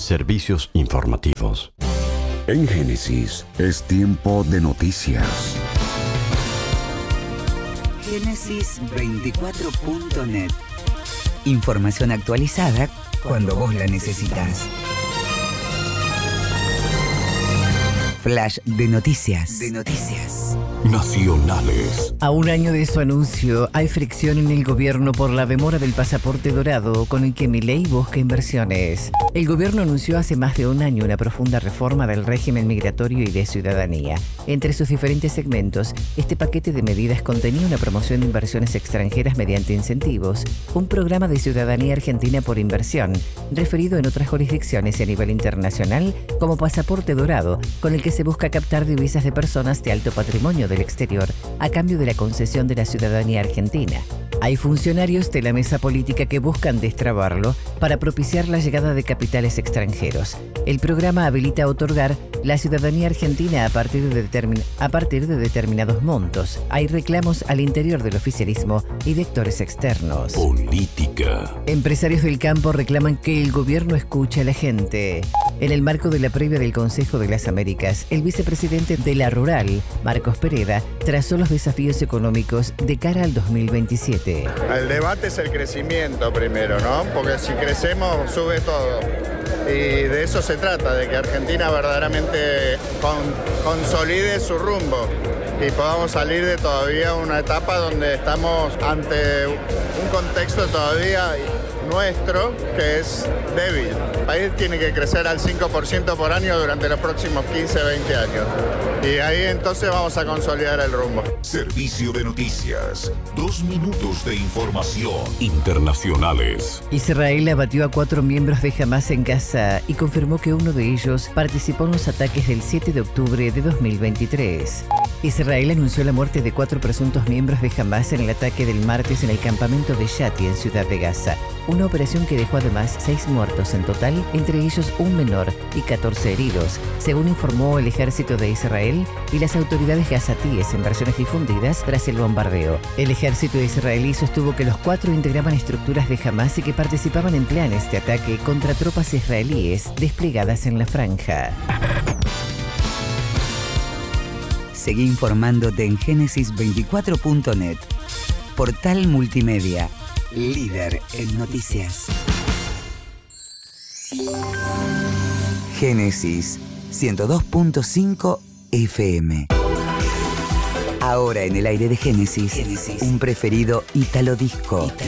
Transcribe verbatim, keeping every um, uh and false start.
Servicios informativos. En Génesis es tiempo de noticias. Génesis veinticuatro punto net. Información actualizada cuando vos la necesitas. Flash de noticias. De noticias. Nacionales. A un año de su anuncio, hay fricción en el gobierno por la demora del pasaporte dorado con el que Milei busca inversiones. El gobierno anunció hace más de un año una profunda reforma del régimen migratorio y de ciudadanía. Entre sus diferentes segmentos, este paquete de medidas contenía una promoción de inversiones extranjeras mediante incentivos, un programa de ciudadanía argentina por inversión, referido en otras jurisdicciones y a nivel internacional como pasaporte dorado, con el que se busca captar divisas de personas de alto patrimonio del exterior a cambio de la concesión de la ciudadanía argentina. Hay funcionarios de la mesa política que buscan destrabarlo para propiciar la llegada de capitales extranjeros. El programa habilita a otorgar la ciudadanía argentina a partir de, determin- a partir de determinados montos. Hay reclamos al interior del oficialismo y de actores externos. Política. Empresarios del campo reclaman que el gobierno escuche a la gente. En el marco de la previa del Consejo de las Américas, el vicepresidente de la Rural, Marcos Pereda, trazó los desafíos económicos de cara al dos mil veintisiete. El debate es el crecimiento primero, ¿no? Porque si crecemos, sube todo. Y de eso se trata, de que Argentina verdaderamente con, consolide su rumbo y podamos salir de todavía una etapa donde estamos ante un contexto todavía nuestro que es débil. El país tiene que crecer al cinco por ciento por año durante los próximos quince, veinte años. Y ahí entonces vamos a consolidar el rumbo. Servicio de noticias. Dos minutos de información. Internacionales. Israel abatió a cuatro miembros de Hamas en Gaza y confirmó que uno de ellos participó en los ataques del siete de octubre de dos mil veintitrés. Israel anunció la muerte de cuatro presuntos miembros de Hamas en el ataque del martes en el campamento de Shati en Ciudad de Gaza. Una operación que dejó además seis muertos en total, entre ellos un menor y catorce heridos, según informó el ejército de Israel y las autoridades gazatíes en versiones difundidas tras el bombardeo. El ejército israelí sostuvo que los cuatro integraban estructuras de Hamas y que participaban en planes de ataque contra tropas israelíes desplegadas en la franja. Seguí informándote en Génesis veinticuatro punto net. Portal multimedia, líder en noticias. Génesis ciento dos punto cinco F M. Ahora en el aire de Génesis, Génesis. Un preferido Italo Disco. Italo.